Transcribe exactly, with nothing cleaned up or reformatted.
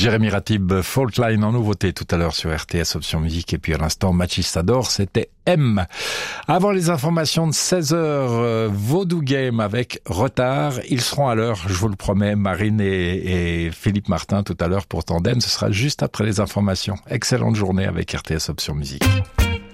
Jérémy Ratib, Fault Line en nouveauté tout à l'heure sur R T S Option Musique, et puis à l'instant Machistador, c'était M. Avant les informations de seize heures, euh, Vaudou Game avec retard. Ils seront à l'heure, je vous le promets, Marine et, et Philippe Martin tout à l'heure pour Tandem. Ce sera juste après les informations. Excellente journée avec R T S Option Musique.